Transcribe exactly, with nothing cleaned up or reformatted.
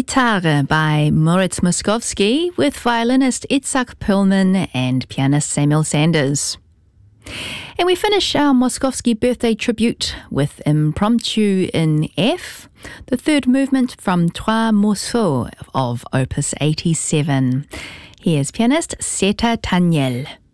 Gitarre by Moritz Moskowski with violinist Itzhak Perlman and pianist Samuel Sanders. And we finish our Moskowski birthday tribute with Impromptu in F, the third movement from Trois Morceaux of Opus eighty-seven. Here's pianist Seta Taniel.